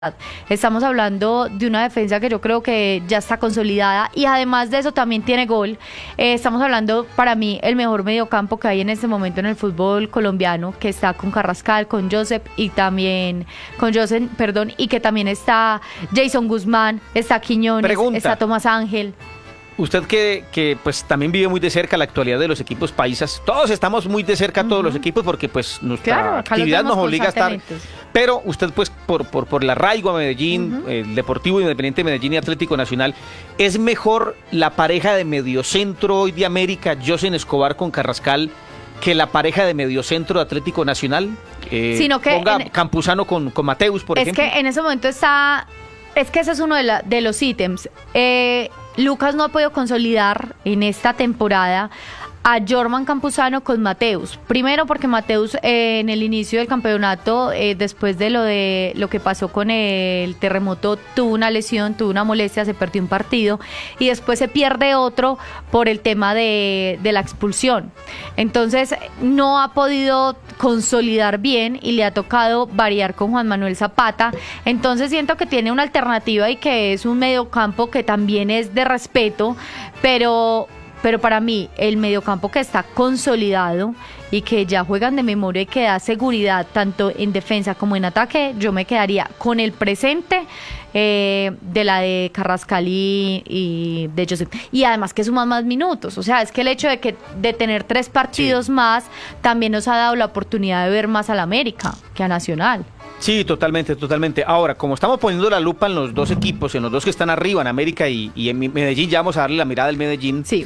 Estamos hablando de una defensa que yo creo que ya está consolidada y además de eso también tiene gol. Estamos hablando, para mí, el mejor mediocampo que hay en este momento en el fútbol colombiano, que está con Carrascal, con Joseph y también con Joseph, perdón, y que también está Jason Guzmán, está Quiñones, Pregunta. está Tomás Ángel. Usted que pues también vive muy de cerca la actualidad de los equipos paisas, todos estamos muy de cerca todos los equipos porque pues nuestra Claro, acá los actividad vemos nos obliga a estar, constantemente. pero usted pues por el arraigo a Medellín, el Deportivo Independiente de Medellín y Atlético Nacional, ¿es mejor la pareja de mediocentro hoy de América, Joseph Escobar con Carrascal, que la pareja de mediocentro de Atlético Nacional? Sino que ponga Campuzano con Mateus, por ejemplo. Es que en ese momento está... Es que ese es uno de los ítems. Lucas no ha podido consolidar en esta temporada a Jorman Campuzano con Mateus. Primero porque Mateus en el inicio del campeonato, después de lo que pasó con el terremoto, tuvo una lesión, tuvo una molestia, se perdió un partido y después se pierde otro por el tema de la expulsión. Entonces no ha podido consolidar bien y le ha tocado variar con Juan Manuel Zapata. Entonces siento que tiene una alternativa y que es un mediocampo que también es de respeto, pero para mí el mediocampo que está consolidado y que ya juegan de memoria y que da seguridad tanto en defensa como en ataque, yo me quedaría con el presente de la de Carrascal y de Joseph. Y además que suman más minutos. O sea, es que el hecho de tener 3 partidos más también nos ha dado la oportunidad de ver más al América que a Nacional. Sí, totalmente, totalmente. Ahora, como estamos poniendo la lupa en los dos equipos, en los dos que están arriba, en América y en Medellín, ya vamos a darle la mirada al Medellín. Sí.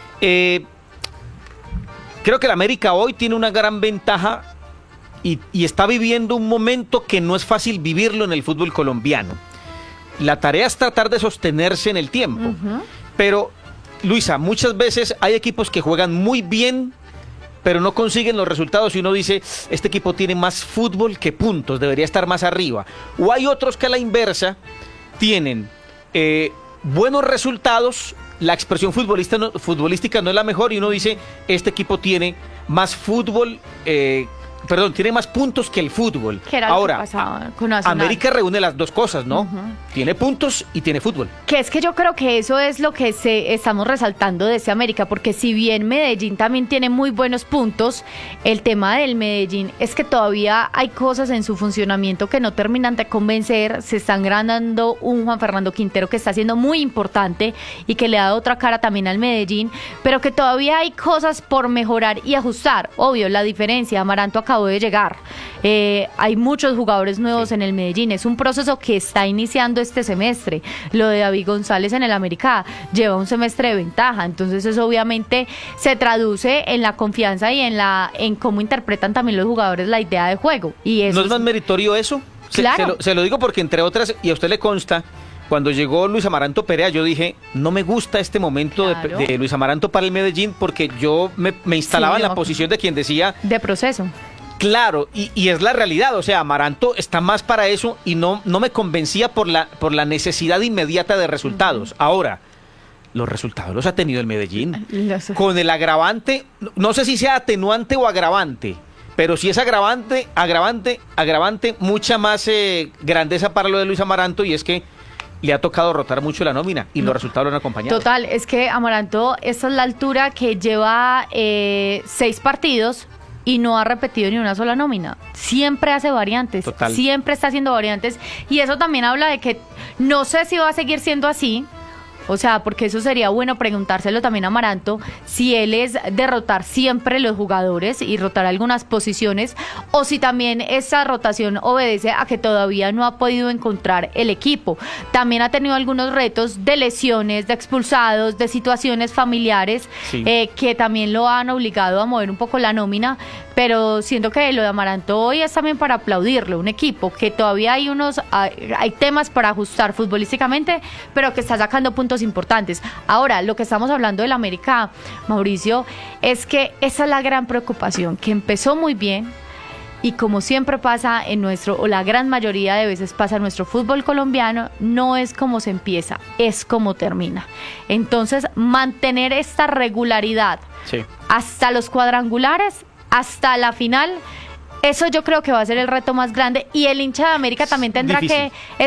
Creo que el América hoy tiene una gran ventaja y está viviendo un momento que no es fácil vivirlo en el fútbol colombiano. La tarea es tratar de sostenerse en el tiempo. Pero, Luisa, muchas veces hay equipos que juegan muy bien, pero no consiguen los resultados y uno dice, este equipo tiene más fútbol que puntos, debería estar más arriba. O hay otros que a la inversa tienen buenos resultados, la expresión futbolística no es la mejor y uno dice, este equipo tiene más fútbol, tiene más puntos que el fútbol. Que era ahora, lo que pasaba con Nacional. América reúne las dos cosas, ¿no? Tiene puntos y tiene fútbol. Que es que yo creo que eso es lo que estamos resaltando de ese América, porque si bien Medellín también tiene muy buenos puntos, el tema del Medellín es que todavía hay cosas en su funcionamiento que no terminan de convencer. Se están ganando un Juan Fernando Quintero que está siendo muy importante y que le ha dado otra cara también al Medellín, pero que todavía hay cosas por mejorar y ajustar. Obvio, la diferencia, Amaranto acabó de llegar, hay muchos jugadores nuevos en el Medellín, es un proceso que está iniciando este semestre. Lo de David González en el América lleva un semestre de ventaja, entonces eso obviamente se traduce en la confianza y en cómo interpretan también los jugadores la idea de juego. Y eso ¿no es más meritorio eso? Claro. Se lo digo porque, entre otras, y a usted le consta, cuando llegó Luis Amaranto Perea, yo dije, no me gusta este momento de Luis Amaranto para el Medellín, porque yo me instalaba en la posición de quien decía... De proceso. Claro, y es la realidad, o sea, Amaranto está más para eso y no me convencía por la necesidad inmediata de resultados. Ahora, los resultados los ha tenido el Medellín. Con el agravante, no sé si sea atenuante o agravante, pero si es agravante, mucha más grandeza para lo de Luis Amaranto, y es que le ha tocado rotar mucho la nómina y los resultados lo han acompañado. Total, es que Amaranto, esta es la altura que lleva 6 partidos y no ha repetido ni una sola nómina. Siempre hace variantes. Total. Siempre está haciendo variantes. Y eso también habla de que no sé si va a seguir siendo así. O sea, porque eso sería bueno preguntárselo también a Amaranto, si él es de rotar siempre los jugadores y rotar algunas posiciones, o si también esa rotación obedece a que todavía no ha podido encontrar el equipo. También ha tenido algunos retos de lesiones, de expulsados, de situaciones familiares, sí, que también lo han obligado a mover un poco la nómina, pero siento que lo de Amaranto hoy es también para aplaudirlo, un equipo que todavía hay temas para ajustar futbolísticamente, pero que está sacando puntos importantes. Ahora, lo que estamos hablando del América, Mauricio, es que esa es la gran preocupación, que empezó muy bien y como siempre pasa o la gran mayoría de veces pasa en nuestro fútbol colombiano, no es como se empieza, es como termina. Entonces, mantener esta regularidad hasta los cuadrangulares, hasta la final, Eso yo creo que va a ser el reto más grande y el hincha de América también tendrá Difícil. que